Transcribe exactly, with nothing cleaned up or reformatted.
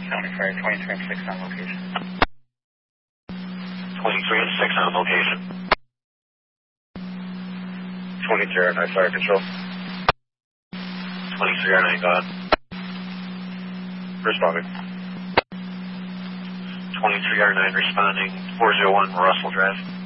County Fire, twenty-three and six on location. twenty-three and six on location. twenty-three R nine Fire Control. twenty-three R nine, go ahead. Responding. twenty-three R nine responding, four oh one Russell Drive.